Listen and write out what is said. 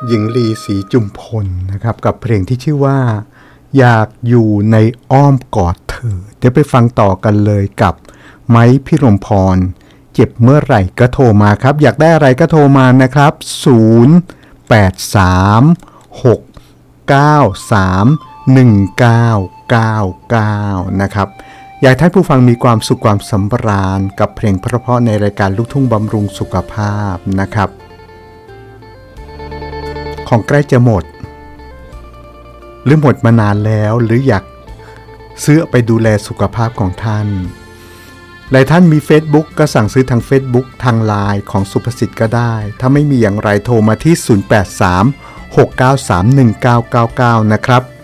หญิงลีศรีจุมพลนะครับกับเพลงที่ชื่อว่าอยากอยู่ในอ้อมกอดเธอเดี๋ยวไปฟังต่อกันเลยกับไม้พิรมพรเจ็บเมื่อไหร่ก็โทรมาครับอยากได้อะไรก็โทรมานะครับ0836931999นะครับอยากให้ผู้ฟังมีความสุขความสำราญกับเพลงเพราะๆในรายการลูกทุ่งบำรุงสุขภาพนะครับของใกล้จะหมดหรือหมดมานานแล้วหรืออยากซื้อไปดูแลสุขภาพของท่านหลายท่านมี Facebook ก็สั่งซื้อทาง Facebook ทาง LINE ของสุภสิทธิ์ก็ได้ถ้าไม่มีอย่างไรโทรมาที่0836931999นะครับ